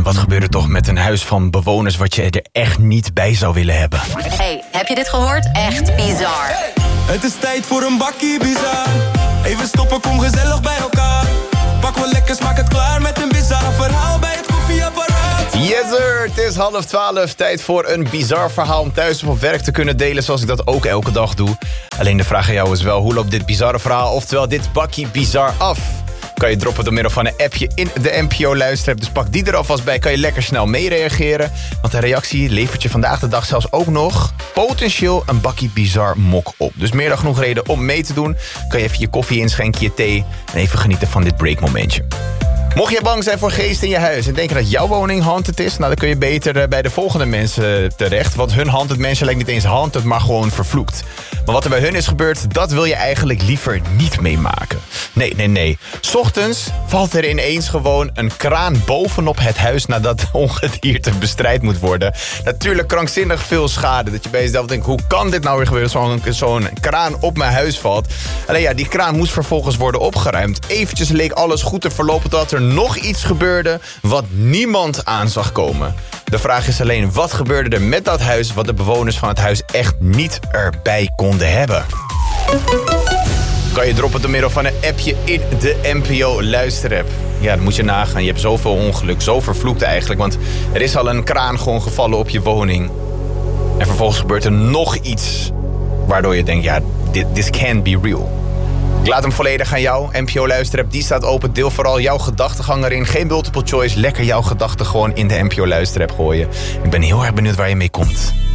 wat gebeurt er toch met een huis van bewoners wat je er echt niet bij zou willen hebben? Hey, heb je dit gehoord? Echt bizar. Hey, het is tijd voor een bakkie bizar. Even stoppen, kom gezellig bij elkaar. Pak wel lekker, smaak het klaar met een bizar verhaal bij het koffieapparaat. Yes sir, het is 11:30. Tijd voor een bizar verhaal om thuis of op werk te kunnen delen, zoals ik dat ook elke dag doe. Alleen de vraag aan jou is wel, hoe loopt dit bizarre verhaal, oftewel dit bakkie bizar af? Kan je droppen door middel van een appje in de NPO-luisterapp. Dus pak die er alvast bij, kan je lekker snel meereageren. Want een reactie levert je vandaag de dag zelfs ook nog potentieel een bakkie bizar mok op. Dus meer dan genoeg reden om mee te doen. Kan je even je koffie inschenken, je thee en even genieten van dit breakmomentje. Mocht je bang zijn voor geesten in je huis en denken dat jouw woning haunted is, nou, dan kun je beter bij de volgende mensen terecht. Want hun haunted mensen lijkt niet eens haunted, maar gewoon vervloekt. Maar wat er bij hun is gebeurd, dat wil je eigenlijk liever niet meemaken. Nee. 's Ochtends valt er ineens gewoon een kraan bovenop het huis nadat ongedierte bestrijd moet worden. Natuurlijk krankzinnig veel schade. Dat je bij jezelf denkt, hoe kan dit nou weer gebeuren? Zo'n kraan op mijn huis valt. Alleen ja, die kraan moest vervolgens worden opgeruimd. Eventjes leek alles goed te verlopen totdat er nog iets gebeurde wat niemand aan zag komen. De vraag is alleen, wat gebeurde er met dat huis wat de bewoners van het huis echt niet erbij konden hebben? Kan je droppen door middel van een appje in de NPO-luisterapp. Ja, dan moet je nagaan. Je hebt zoveel ongeluk, zo vervloekt eigenlijk. Want er is al een kraan gewoon gevallen op je woning. En vervolgens gebeurt er nog iets waardoor je denkt, ja, this can't be real. Ik laat hem volledig aan jou. NPO-luisterapp, die staat open. Deel vooral jouw gedachtegang erin. Geen multiple choice. Lekker jouw gedachten gewoon in de NPO-luisterapp gooien. Ik ben heel erg benieuwd waar je mee komt.